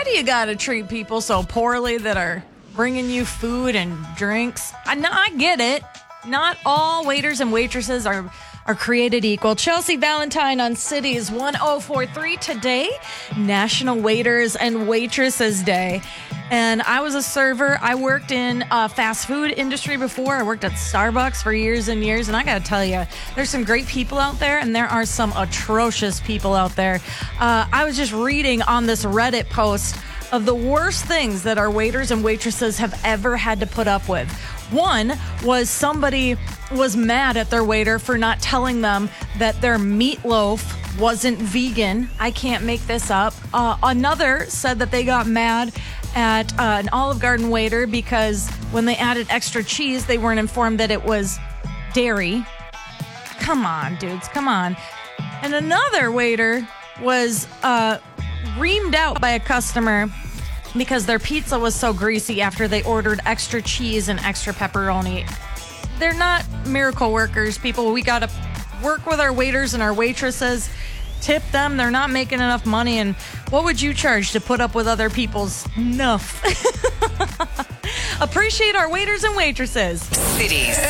why do you got to treat people so poorly that are bringing you food and drinks? I get it. Not all waiters and waitresses are created equal. Chelsea Valentine on Cities 1043 today, National Waiters and Waitresses Day. And I was a server. I worked in fast food industry before. I worked at Starbucks for years and years. And I got to tell you, there's some great people out there, and there are some atrocious people out there. I was just reading on this Reddit post of the worst things that our waiters and waitresses have ever had to put up with. One was somebody was mad at their waiter for not telling them that their meatloaf wasn't vegan. I can't make this up. Another said that they got mad at an Olive Garden waiter because when they added extra cheese, they weren't informed that it was dairy. Come on, dudes, come on. And another waiter was reamed out by a customer because their pizza was so greasy after they ordered extra cheese and extra pepperoni. They're not miracle workers, people. We got to work with our waiters and our waitresses, tip them. They're not making enough money. And what would you charge to put up with other people's nuff? Appreciate our waiters and waitresses. Cities